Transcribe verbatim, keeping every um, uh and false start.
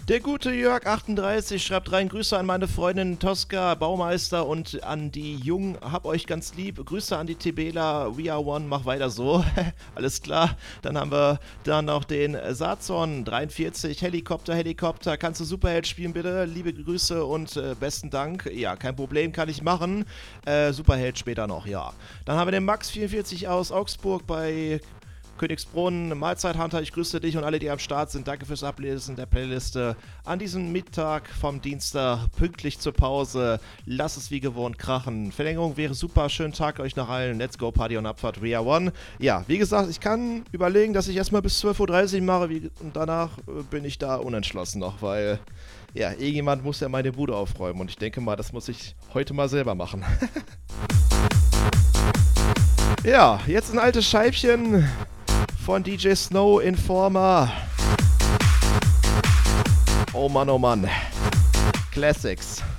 Der gute Jörg achtunddreißig schreibt rein, Grüße an meine Freundin Tosca, Baumeister und an die Jung, hab euch ganz lieb. Grüße an die Tibela, We Are One, mach weiter so. Alles klar. Dann haben wir dann noch den Sazon dreiundvierzig, Helikopter, Helikopter, kannst du Superheld spielen bitte? Liebe Grüße und äh, besten Dank. Ja, kein Problem, kann ich machen. Äh, Superheld später noch, ja. Dann haben wir den Max vierundvierzig aus Augsburg bei Königsbrunn, Mahlzeit Hunter, ich grüße dich und alle, die am Start sind. Danke fürs Ablesen der Playliste. An diesem Mittag vom Dienstag, pünktlich zur Pause. Lass es wie gewohnt krachen. Verlängerung wäre super. Schönen Tag euch nach allen. Let's go, Party und Abfahrt. We are one. Ja, wie gesagt, ich kann überlegen, dass ich erstmal bis zwölf Uhr dreißig mache wie, und danach äh, bin ich da unentschlossen noch, weil ja, irgendjemand muss ja meine Bude aufräumen und ich denke mal, das muss ich heute mal selber machen. Ja, jetzt ein altes Scheibchen von D J Snow, Informer. Oh Mann, oh Mann. Classics.